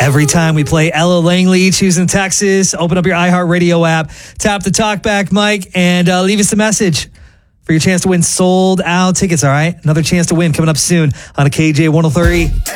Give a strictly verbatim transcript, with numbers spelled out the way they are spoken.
every time we play Ella Langley, choosing Texas. Open up your iHeartRadio app, tap the talkback mic, and uh, leave us a message for your chance to win sold out tickets, all right? Another chance to win coming up soon on a K J one oh three.